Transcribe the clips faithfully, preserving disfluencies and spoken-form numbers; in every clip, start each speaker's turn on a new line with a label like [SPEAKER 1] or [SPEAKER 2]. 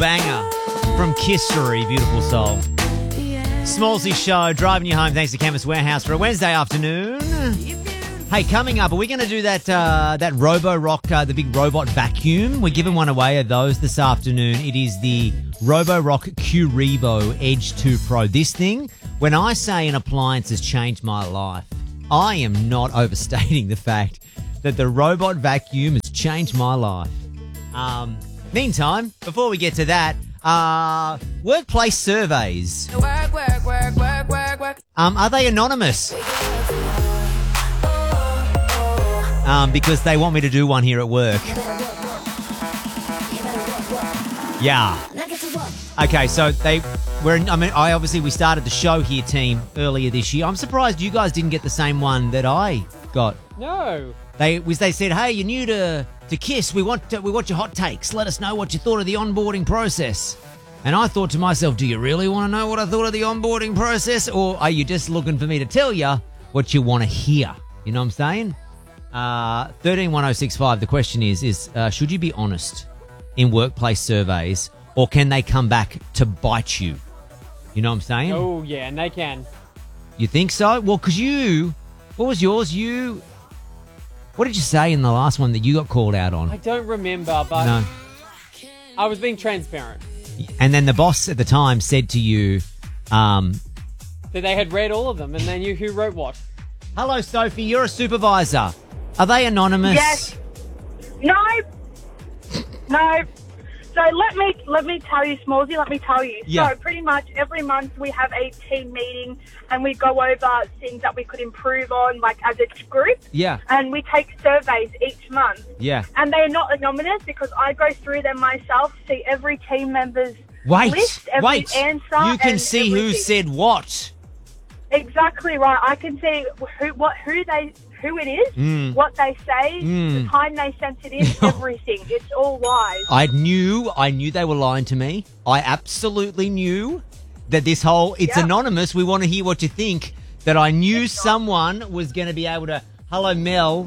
[SPEAKER 1] banger from Kissery, beautiful soul. Smallsy Show, driving you home thanks to Chemist Warehouse for a Wednesday afternoon. Hey, coming up, are we going to do that uh, that Robo-Rock, uh, the big robot vacuum? We're giving one away of those this afternoon. It is the Robo-Rock Qrevo Edge two Pro. This thing, when I say an appliance has changed my life, I am not overstating the fact that the robot vacuum has changed my life. Um, meantime, before we get to that, uh, workplace surveys.
[SPEAKER 2] Work, work, work, work, work, work.
[SPEAKER 1] Um, are they anonymous? Um, because they want me to do one here at work. Yeah. Okay, so they were. I mean, I obviously we started the show here, team, earlier this year. I'm surprised you guys didn't get the same one that I got.
[SPEAKER 3] No.
[SPEAKER 1] They was they said, "Hey, you're new to to KISS. We want to, we want your hot takes. Let us know what you thought of the onboarding process." And I thought to myself, "Do you really want to know what I thought of the onboarding process, or are you just looking for me to tell you what you want to hear?" You know what I'm saying? Uh, thirteen one oh six five. The question is: is uh, should you be honest in workplace surveys, or can they come back to bite you? You know what I'm saying?
[SPEAKER 3] Oh, yeah, and they can.
[SPEAKER 1] You think so? Well, because you, what was yours? You, what did you say in the last one that you got called out on?
[SPEAKER 3] I don't remember, but
[SPEAKER 1] No.
[SPEAKER 3] I was being transparent.
[SPEAKER 1] And then the boss at the time said to you, um,
[SPEAKER 3] That they had read all of them and they knew who wrote what.
[SPEAKER 1] "Hello, Sophie, you're a supervisor. Are they anonymous?"
[SPEAKER 4] Yes. No. No. So let me let me tell you, Smallsy, let me tell you.
[SPEAKER 1] Yeah.
[SPEAKER 4] So pretty much every month we have a team meeting and we go over things that we could improve on, like as a group.
[SPEAKER 1] Yeah.
[SPEAKER 4] And we take surveys each month.
[SPEAKER 1] Yeah.
[SPEAKER 4] And they're not anonymous because I go through them myself, see every team member's
[SPEAKER 1] Wait,
[SPEAKER 4] list, every
[SPEAKER 1] wait.
[SPEAKER 4] answer.
[SPEAKER 1] You can
[SPEAKER 4] and
[SPEAKER 1] see who
[SPEAKER 4] everything.
[SPEAKER 1] said what.
[SPEAKER 4] Exactly right. I can see who what who they who it is,
[SPEAKER 1] Mm.
[SPEAKER 4] what they say,
[SPEAKER 1] Mm.
[SPEAKER 4] the time they sent it in, everything. It's all lies.
[SPEAKER 1] I knew, I knew they were lying to me. I absolutely knew that this whole, it's
[SPEAKER 4] Yep.
[SPEAKER 1] anonymous, we want to hear what you think, that I knew someone was going to be able to, hello, Mel,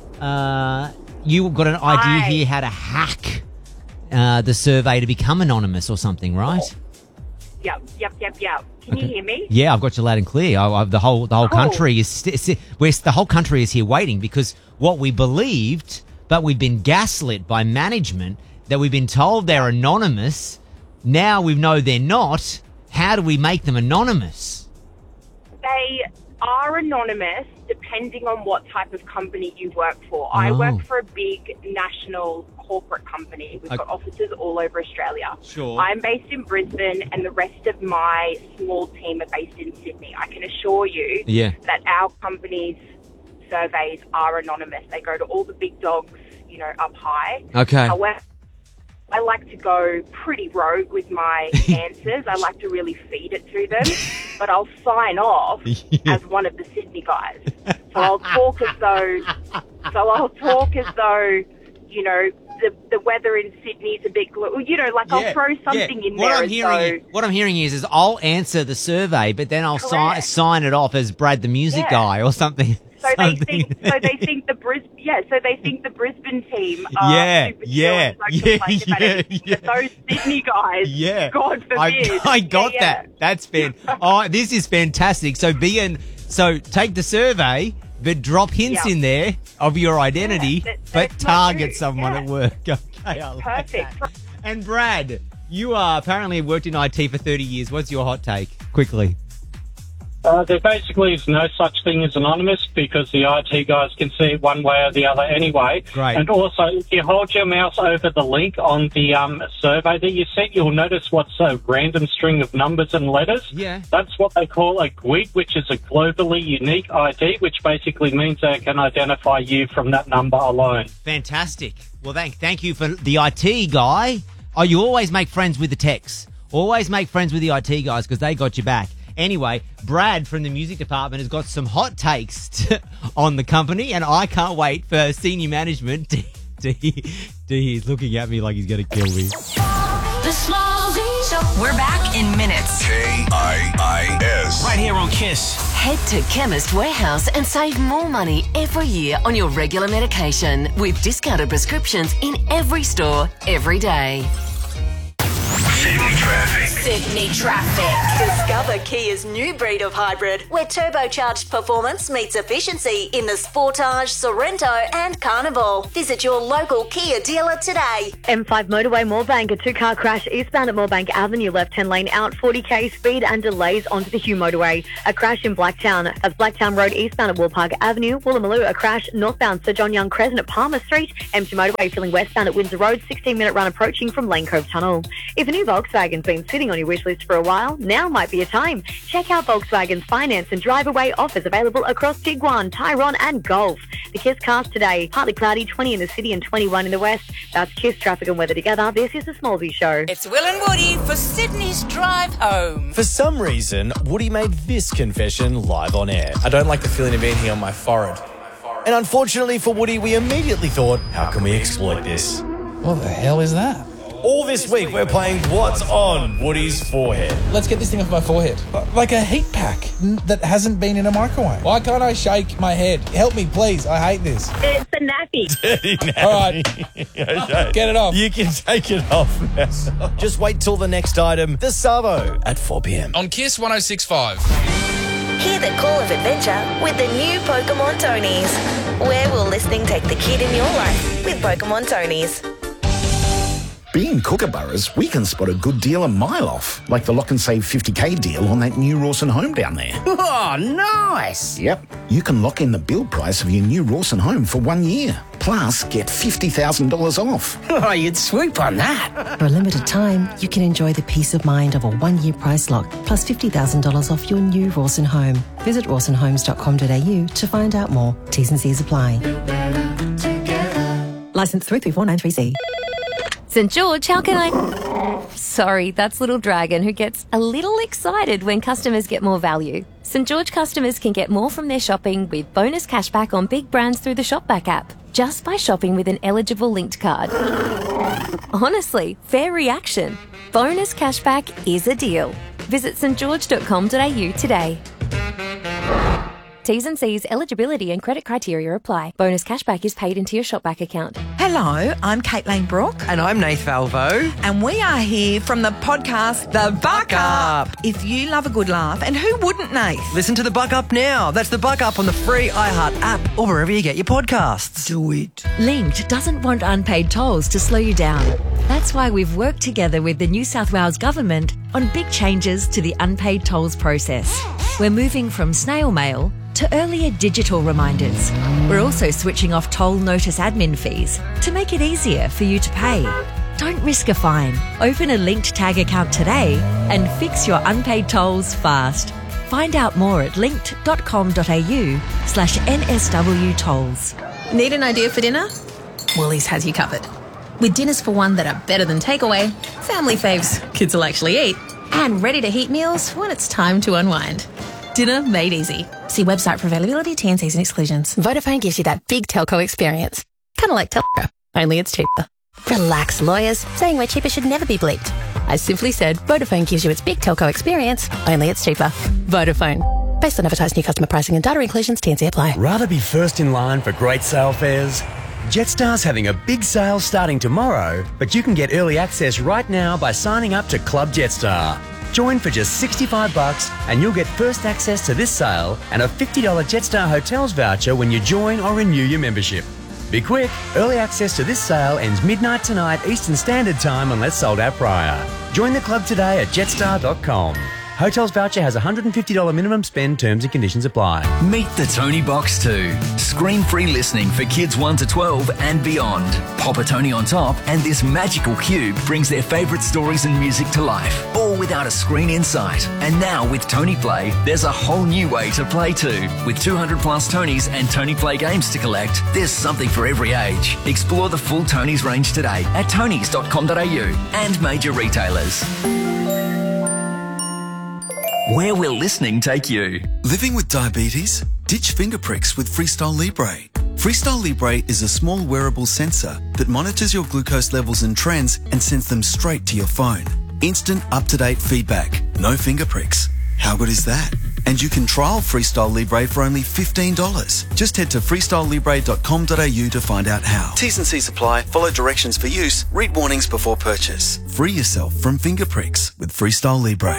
[SPEAKER 1] uh, you got an idea
[SPEAKER 4] Hi.
[SPEAKER 1] here how to hack uh, the survey to become anonymous or something, right?
[SPEAKER 4] Yep, yep, yep, yep. Can you hear me?
[SPEAKER 1] Yeah, I've got you loud and clear. I, I, the whole the whole
[SPEAKER 4] Cool.
[SPEAKER 1] country is st- st- we're, the whole country is here waiting because what we believed, but we've been gaslit by management that we've been told they're anonymous. Now we know they're not. How do we make them anonymous?
[SPEAKER 4] They are anonymous depending on what type of company you work for. I
[SPEAKER 1] Oh.
[SPEAKER 4] work for a big national corporate company. We've
[SPEAKER 1] Okay.
[SPEAKER 4] got offices all over Australia.
[SPEAKER 1] Sure.
[SPEAKER 4] I'm based in Brisbane and the rest of my small team are based in Sydney. I can assure you
[SPEAKER 1] Yeah.
[SPEAKER 4] that our company's surveys are anonymous. They go to all the big dogs, you know, up high.
[SPEAKER 1] Okay.
[SPEAKER 4] However, I like to go pretty rogue with my answers. I like to really feed it to them, but I'll sign off as one of the Sydney guys. So I'll talk as though, so I'll talk as though, you know, the the weather in Sydney is a bit, glo- you know, like
[SPEAKER 1] Yeah,
[SPEAKER 4] I'll throw something
[SPEAKER 1] yeah.
[SPEAKER 4] in
[SPEAKER 1] what
[SPEAKER 4] there
[SPEAKER 1] I'm
[SPEAKER 4] as
[SPEAKER 1] hearing,
[SPEAKER 4] though,
[SPEAKER 1] What I'm hearing is, is I'll answer the survey, but then I'll si-
[SPEAKER 4] Correct.
[SPEAKER 1] sign it off as Brad the music
[SPEAKER 4] Yeah.
[SPEAKER 1] guy or something.
[SPEAKER 4] so they
[SPEAKER 1] something.
[SPEAKER 4] think, so they think the Bris, yeah, so they think the Brisbane team are
[SPEAKER 1] Yeah,
[SPEAKER 4] super chill
[SPEAKER 1] yeah,
[SPEAKER 4] and don't
[SPEAKER 1] yeah,
[SPEAKER 4] complain about
[SPEAKER 1] yeah,
[SPEAKER 4] anything.
[SPEAKER 1] yeah.
[SPEAKER 4] But those Sydney guys,
[SPEAKER 1] Yeah.
[SPEAKER 4] God forbid.
[SPEAKER 1] I, I got
[SPEAKER 4] Yeah, yeah.
[SPEAKER 1] that. That's fan. Oh, this is fantastic. So be an, so take the survey, but drop hints
[SPEAKER 4] Yeah.
[SPEAKER 1] in there of your identity,
[SPEAKER 4] Yeah, that-
[SPEAKER 1] but
[SPEAKER 4] that's not
[SPEAKER 1] target
[SPEAKER 4] true.
[SPEAKER 1] someone
[SPEAKER 4] Yeah.
[SPEAKER 1] at work. Okay, I like
[SPEAKER 4] Perfect.
[SPEAKER 1] that. And Brad, you are apparently have worked in I T for thirty years. What's your hot take? Quickly.
[SPEAKER 5] Uh, there basically is no such thing as anonymous because the I T guys can see it one way or the other anyway.
[SPEAKER 1] Great.
[SPEAKER 5] And also, if you hold your mouse over the link on the um, survey that you sent, you'll notice what's a random string of numbers and letters.
[SPEAKER 1] Yeah.
[SPEAKER 5] That's what they call a G W I D, which is a globally unique I D, which basically means they can identify you from that number alone.
[SPEAKER 1] Fantastic. Well, thank thank you for the I T guy. Oh, you always make friends with the techs. Always make friends with the I T guys because they got your back. Anyway, Brad from the music department has got some hot takes to, on the company, and I can't wait for senior management to, to, to he's looking at me like he's going to kill me.
[SPEAKER 2] The Smallsy Show. We're back in minutes.
[SPEAKER 6] K I I S.
[SPEAKER 7] Right here on KISS.
[SPEAKER 8] Head to Chemist Warehouse and save more money every year on your regular medication with discounted prescriptions in every store, every day.
[SPEAKER 2] Sydney traffic.
[SPEAKER 7] Discover Kia's new breed of hybrid, where turbocharged performance meets efficiency in the Sportage, Sorrento and Carnival. Visit your local Kia dealer today.
[SPEAKER 9] M five motorway Moorebank, a two-car crash eastbound at Moorebank Avenue, left-hand lane out, forty k speed and delays onto the Hugh motorway. A crash in Blacktown. That's Blacktown Road eastbound at Woolpark Avenue. Woolloomooloo, a crash northbound Sir John Young Crescent at Palmer Street. Empty motorway filling westbound at Windsor Road, sixteen minute run approaching from Lane Cove Tunnel. If a new Volkswagen's been sitting on your wish list for a while, now might be a time. Check out Volkswagen's finance and drive away offers available across Tiguan, Tyrone and Golf. The Kiss cast today, partly cloudy, twenty in the city and twenty-one in the west. That's Kiss traffic and weather together. This is the Smallsy Show.
[SPEAKER 2] It's Will and Woody for Sydney's Drive Home.
[SPEAKER 10] For some reason, Woody made this confession live on air.
[SPEAKER 11] I don't like the feeling of being here on my forehead.
[SPEAKER 10] And unfortunately for Woody, we immediately thought, how can we exploit this?
[SPEAKER 11] What the hell is that?
[SPEAKER 10] All this week, we're playing What's on Woody's Forehead.
[SPEAKER 11] Let's get this thing off my forehead. Like a heat pack that hasn't been in a microwave. Why can't I shake my head? Help me, please. I hate this.
[SPEAKER 9] It's a nappy.
[SPEAKER 10] Dirty nappy.
[SPEAKER 11] All right. Get it off.
[SPEAKER 10] You can take it off now. Just wait till the next item, the Savo, at four p.m.
[SPEAKER 12] On Kiss one oh six point five.
[SPEAKER 7] Hear the call of adventure with the new Pokemon Tonys. Where will listening take the kid in your life with Pokemon Tonys?
[SPEAKER 13] Being Kookaburras, we can spot a good deal a mile off, like the lock and save fifty k deal on that new Rawson home down there.
[SPEAKER 14] Oh, nice!
[SPEAKER 13] Yep, you can lock in the build price of your new Rawson home for one year. Plus, get fifty thousand dollars off.
[SPEAKER 14] Oh, you'd swoop on that.
[SPEAKER 15] For a limited time, you can enjoy the peace of mind of a one-year price lock, plus fifty thousand dollars off your new Rawson home. Visit rawson homes dot com dot a u to find out more. T's and C's apply. Licence three three four nine three C.
[SPEAKER 16] St George, how can I... Sorry, that's Little Dragon, who gets a little excited when customers get more value. St George customers can get more from their shopping with bonus cashback on big brands through the Shopback app, just by shopping with an eligible linked card. Honestly, fair reaction. Bonus cashback is a deal. Visit st george dot com dot a u today. T's and C's, eligibility and credit criteria apply. Bonus cashback is paid into your Shopback account.
[SPEAKER 17] Hello, I'm Caitlin Brooke.
[SPEAKER 18] And I'm Nath Valvo.
[SPEAKER 17] And we are here from the podcast The Buck Up. If you love a good laugh, and who wouldn't, Nath?
[SPEAKER 18] Listen to The Buck Up now. That's The Buck Up on the free iHeart app or wherever you get your podcasts.
[SPEAKER 17] Do it.
[SPEAKER 19] Linked doesn't want unpaid tolls to slow you down. That's why we've worked together with the New South Wales Government on big changes to the unpaid tolls process. We're moving from snail mail to earlier digital reminders. We're also switching off toll notice admin fees to make it easier for you to pay. Don't risk a fine. Open a linked tag account today and fix your unpaid tolls fast. Find out more at linked dot com dot a u slash N S W tolls.
[SPEAKER 20] Need an idea for dinner? Woolies has you covered. With dinners for one that are better than takeaway, family faves kids will actually eat, and ready to heat meals when it's time to unwind. Dinner made easy. See website for availability, T and Cs and exclusions. Vodafone gives you that big telco experience. Kind of like telco, only it's cheaper. Relax, lawyers. Saying we're cheaper should never be bleeped. I simply said Vodafone gives you its big telco experience, only it's cheaper. Vodafone. Based on advertised new customer pricing and data inclusions, T and C apply.
[SPEAKER 21] Rather be first in line for great sale fares? Jetstar's having a big sale starting tomorrow, but you can get early access right now by signing up to Club Jetstar. Join for just sixty-five bucks and you'll get first access to this sale and a fifty dollars Jetstar Hotels voucher when you join or renew your membership. Be quick, early access to this sale ends midnight tonight Eastern Standard Time unless sold out prior. Join the club today at jetstar dot com. Hotels voucher has a one hundred fifty dollars minimum spend, terms and conditions apply.
[SPEAKER 22] Meet the Tony Box two. Screen-free listening for kids one to twelve and beyond. Pop a Tony on top and this magical cube brings their favourite stories and music to life, all without a screen in sight. And now with Tony Play, there's a whole new way to play too. With two hundred plus Tonys and Tony Play games to collect, there's something for every age. Explore the full Tonys range today at tonys dot com dot a u and major retailers. Where will listening take you?
[SPEAKER 23] Living with diabetes? Ditch finger pricks with Freestyle Libre. Freestyle Libre is a small wearable sensor that monitors your glucose levels and trends and sends them straight to your phone. Instant, up-to-date feedback. No finger pricks. How good is that? And you can trial Freestyle Libre for only fifteen dollars. Just head to freestyle libre dot com dot a u to find out how. T's and C's apply. Follow directions for use. Read warnings before purchase. Free yourself from finger pricks with Freestyle Libre.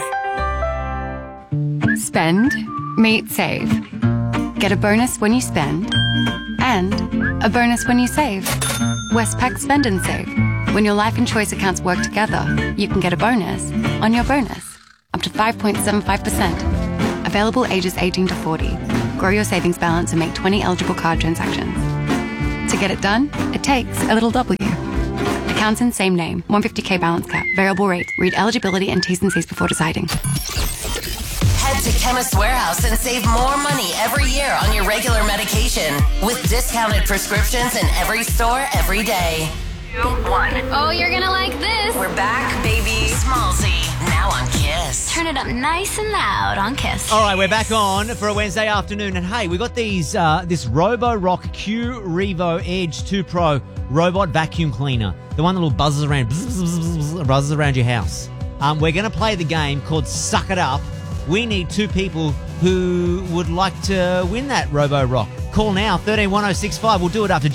[SPEAKER 3] Spend, meet, save. Get a bonus when you spend and a bonus when you save. Westpac Spend and Save. When your life and choice accounts work together, you can get a bonus on your bonus, up to five point seven five percent. Available ages eighteen to forty. Grow your savings balance and make twenty eligible card transactions. To get it done, it takes a little W. Accounts in same name, one hundred fifty K balance cap, variable rate. Read eligibility and T's and C's before deciding.
[SPEAKER 8] Head to Chemist Warehouse and save more money every year on your regular medication with discounted prescriptions in every store every day. One.
[SPEAKER 2] Oh, you're gonna like this.
[SPEAKER 8] We're back, baby. Smallsy, now on Kiss.
[SPEAKER 2] Turn it up nice and loud on Kiss.
[SPEAKER 1] All right, we're back on for a Wednesday afternoon, and hey, we got these uh, this Roborock Q Revo Edge two Pro robot vacuum cleaner, the one that will buzzes around, bzz, bzz, bzz, bzz, buzzes around your house. Um, we're going to play the game called Suck It Up. We need two people who would like to win that Roborock. Call now, thirteen one oh six five. We'll do it after